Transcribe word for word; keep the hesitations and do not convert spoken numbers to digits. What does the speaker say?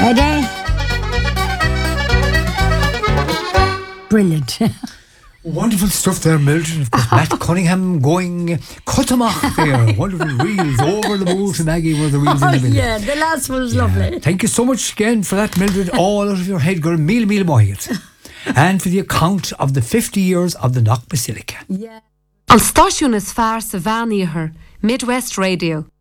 Ready? Brilliant. Wonderful stuff there, Mildred. Of course, Matt Cunningham going cut him off there. Wonderful reels over the moon to Maggie were the reels Oh, in the middle. yeah, the last one was Yeah. lovely. Thank you so much again for that, Mildred. All out of your head, girl. Mil, mil mohiet. And for the account of the fifty years of the Knock Basilica. Yeah. An stáisiún is fearr sa bhean iarthair, Midwest Radio.